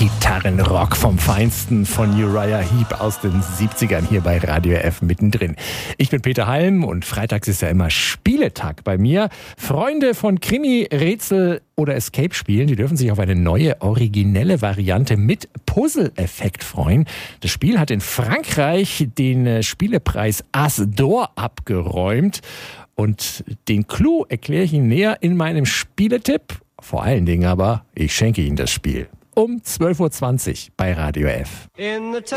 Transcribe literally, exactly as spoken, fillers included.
Gitarrenrock vom Feinsten von Uriah Heep aus den siebzigern hier bei Radio F mittendrin. Ich bin Peter Halm und freitags ist ja immer Spieletag bei mir. Freunde von Krimi, Rätsel oder Escape-Spielen, die dürfen sich auf eine neue, originelle Variante mit Puzzle-Effekt freuen. Das Spiel hat in Frankreich den Spielepreis As d'Or abgeräumt. Und den Clou erkläre ich Ihnen näher in meinem Spieletipp. Vor allen Dingen aber, ich schenke Ihnen das Spiel. Um zwölf Uhr zwanzig bei Radio F.